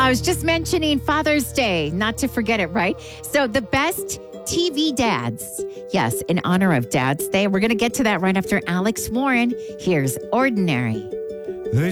I was just mentioning Father's Day, not to forget it, right? So the best TV dads. Yes, in honor of Dad's Day. We're going to get to that right after Alex Warren. Here's Ordinary.